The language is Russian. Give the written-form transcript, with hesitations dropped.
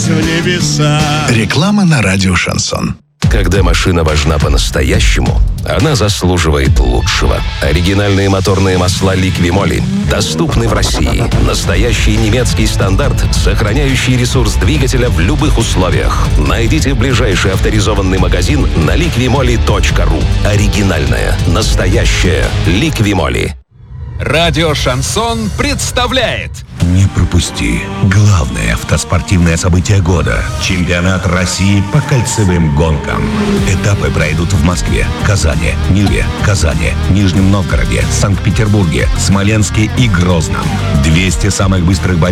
в небеса. Реклама на радио «Шансон». Когда машина важна по-настоящему, она заслуживает лучшего. Оригинальные моторные масла «Ликвимоли» доступны в России. Настоящий немецкий стандарт, сохраняющий ресурс двигателя в любых условиях. Найдите ближайший авторизованный магазин на liquimoli.ru. Оригинальная, настоящая «Ликвимоли». Радио «Шансон» представляет. Не пропусти главное автоспортивное событие года – чемпионат России по кольцевым гонкам. Этапы пройдут в Москве, Казани, Неве, Казани, Нижнем Новгороде, Санкт-Петербурге, Смоленске и Грозном. 200 самых быстрых болельщиков